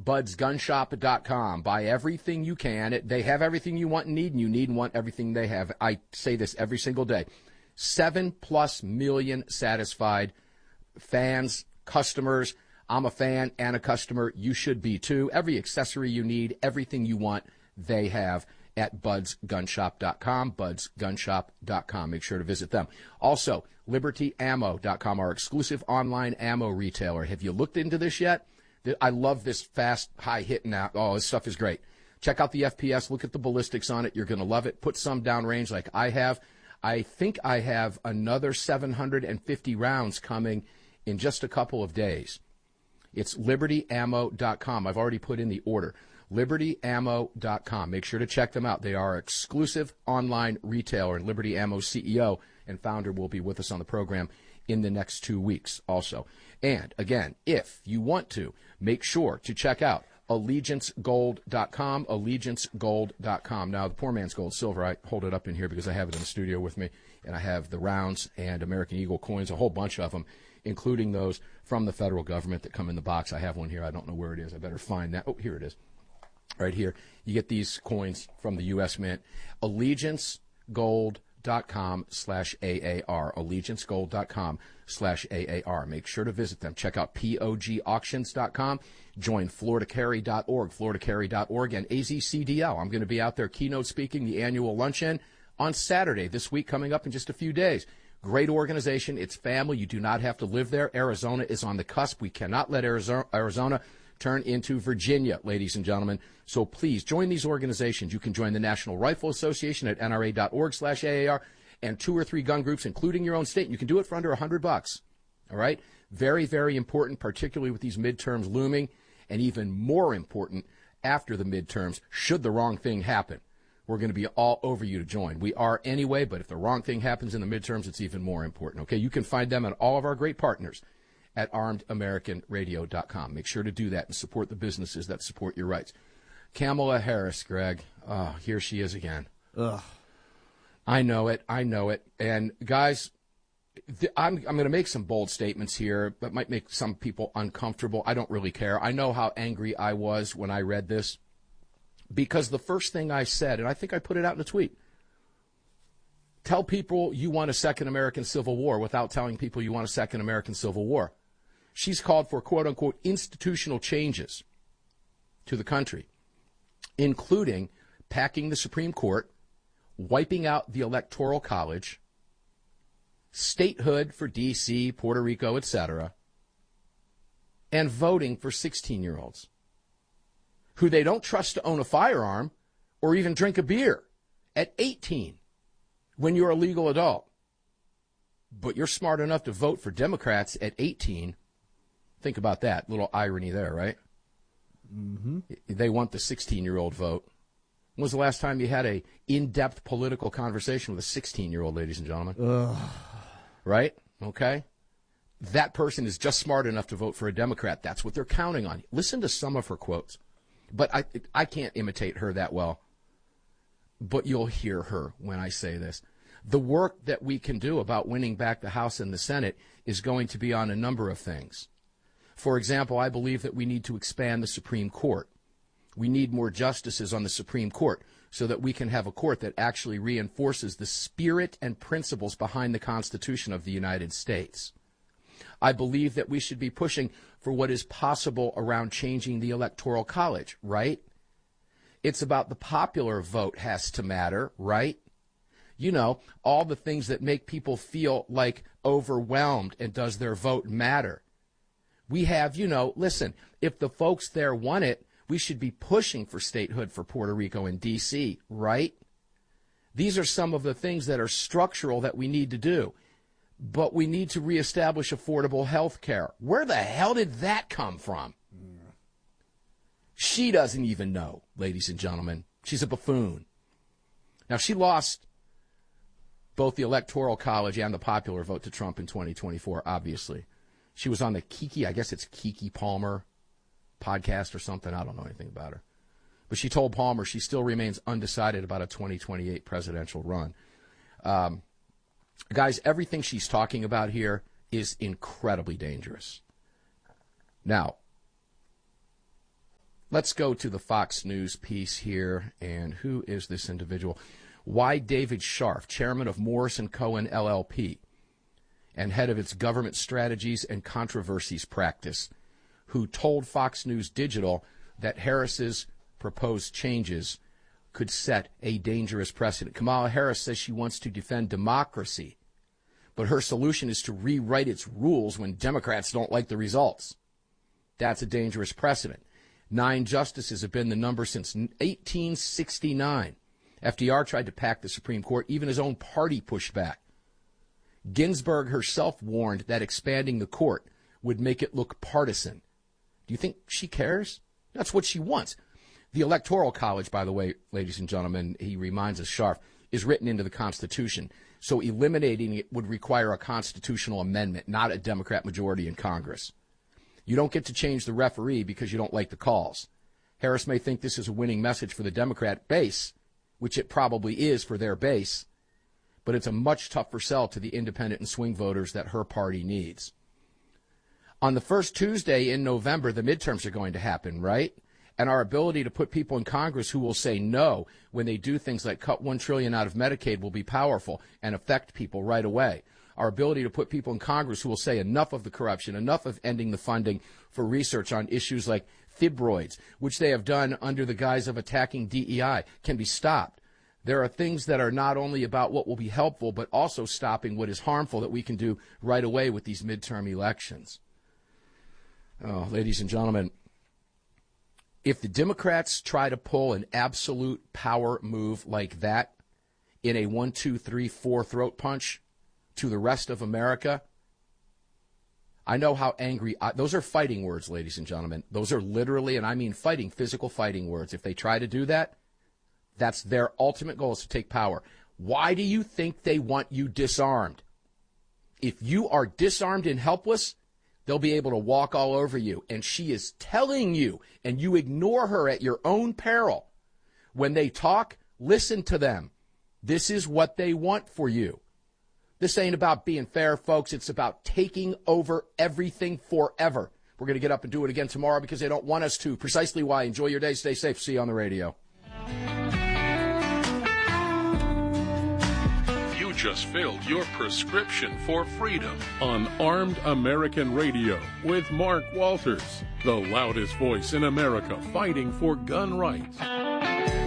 budsgunshop.com. Buy everything you can. They have everything you want and need, and you need and want everything they have. I say this every single day. 7+ million satisfied fans, customers. I'm a fan and a customer. You should be too. Every accessory you need, everything you want, they have at budsgunshop.com, budsgunshop.com. Make sure to visit them. Also, libertyammo.com, our exclusive online ammo retailer. Have you looked into this yet? I love this fast, high-hitting app. Oh, this stuff is great. Check out the FPS. Look at the ballistics on it. You're going to love it. Put some downrange like I have. I think I have another 750 rounds coming in just a couple of days. It's libertyammo.com. I've already put in the order. libertyammo.com. Make sure to check them out. They are an exclusive online retailer, and Liberty Ammo CEO and founder will be with us on the program in the next 2 weeks also. And, again, if you want to, make sure to check out allegiancegold.com, allegiancegold.com. Now, the poor man's gold silver, I hold it up in here because I have it in the studio with me, and I have the rounds and American Eagle coins, a whole bunch of them, including those from the federal government that come in the box. I have one here. I don't know where it is. I better find that. Oh, here it is. Right here. You get these coins from the U.S. Mint. allegiancegold.com/AAR. allegiancegold.com/AAR. Make sure to visit them. Check out POGauctions.com. Join FloridaCarry.org, FloridaCarry.org, and AZCDL. I'm going to be out there keynote speaking the annual luncheon on Saturday this week, coming up in just a few days. Great organization. It's family. You do not have to live there. Arizona is on the cusp. We cannot let Arizona turn into Virginia, ladies and gentlemen. So please join these organizations. You can join the National Rifle Association at nra.org/AAR and 2 or 3 gun groups, including your own state. You can do it for under $100. All right? Very, very important, particularly with these midterms looming, and even more important after the midterms, should the wrong thing happen. We're going to be all over you to join. We are anyway, but if the wrong thing happens in the midterms, it's even more important. Okay? You can find them and all of our great partners at armedamericanradio.com. Make sure to do that and support the businesses that support your rights. Kamala Harris, Greg. Oh, here she is again. Ugh. I know it. And, guys, I'm going to make some bold statements here that might make some people uncomfortable. I don't really care. I know how angry I was when I read this, because the first thing I said, and I think I put it out in a tweet, tell people you want a second American Civil War without telling people you want a second American Civil War. She's called for, quote-unquote, institutional changes to the country, including packing the Supreme Court, wiping out the Electoral College, statehood for D.C., Puerto Rico, etc., and voting for 16-year-olds who they don't trust to own a firearm or even drink a beer at 18 when you're a legal adult. But you're smart enough to vote for Democrats at 18. Think about that. Little irony there, right? Mm-hmm. They want the 16-year-old vote. When was the last time you had a in-depth political conversation with a 16-year-old, ladies and gentlemen? Ugh. Right? Okay? That person is just smart enough to vote for a Democrat. That's what they're counting on. Listen to some of her quotes. But I can't imitate her that well. But you'll hear her when I say this. The work that we can do about winning back the House and the Senate is going to be on a number of things. For example, I believe that we need to expand the Supreme Court. We need more justices on the Supreme Court so that we can have a court that actually reinforces the spirit and principles behind the Constitution of the United States. I believe that we should be pushing for what is possible around changing the Electoral College, right? It's about the popular vote has to matter, right? You know, all the things that make people feel like overwhelmed, and does their vote matter? We have, listen, if the folks there want it, we should be pushing for statehood for Puerto Rico and D.C., right? These are some of the things that are structural that we need to do. But we need to reestablish affordable health care. Where the hell did that come from? She doesn't even know, ladies and gentlemen. She's a buffoon. Now, she lost both the Electoral College and the popular vote to Trump in 2024, obviously. She was on the Keke Palmer podcast or something. I don't know anything about her. But she told Palmer she still remains undecided about a 2028 presidential run. Guys, everything she's talking about here is incredibly dangerous. Now, Let's go to the Fox News piece here. And who is this individual? Why David Scharf, chairman of Morrison Cohen LLP and head of its government strategies and controversies practice, who told Fox News Digital that Harris's proposed changes could set a dangerous precedent. Kamala Harris says she wants to defend democracy, but her solution is to rewrite its rules when Democrats don't like the results. That's a dangerous precedent. 9 justices have been the number since 1869. FDR tried to pack the Supreme Court. Even his own party pushed back. Ginsburg herself warned that expanding the court would make it look partisan. Do you think she cares? That's what she wants. The Electoral College, by the way, ladies and gentlemen, he reminds us, Scharf, is written into the Constitution. So eliminating it would require a constitutional amendment, not a Democrat majority in Congress. You don't get to change the referee because you don't like the calls. Harris may think this is a winning message for the Democrat base, which it probably is for their base, but it's a much tougher sell to the independent and swing voters that her party needs. On the first Tuesday in November, the midterms are going to happen, right? And our ability to put people in Congress who will say no when they do things like cut $1 trillion out of Medicaid will be powerful and affect people right away. Our ability to put people in Congress who will say enough of the corruption, enough of ending the funding for research on issues like fibroids, which they have done under the guise of attacking DEI, can be stopped. There are things that are not only about what will be helpful, but also stopping what is harmful that we can do right away with these midterm elections. Oh, ladies and gentlemen, if the Democrats try to pull an absolute power move like that in a 1, 2, 3, 4 throat punch to the rest of America, I know how angry. Those are fighting words, ladies and gentlemen. Those are literally, and I mean fighting, physical fighting words. If they try to do that, that's their ultimate goal, is to take power. Why do you think they want you disarmed? If you are disarmed and helpless, they'll be able to walk all over you. And she is telling you, and you ignore her at your own peril. When they talk, listen to them. This is what they want for you. This ain't about being fair, folks. It's about taking over everything forever. We're going to get up and do it again tomorrow because they don't want us to. Precisely why. Enjoy your day. Stay safe. See you on the radio. You just filled your prescription for freedom on Armed American Radio with Mark Walters, the loudest voice in America fighting for gun rights.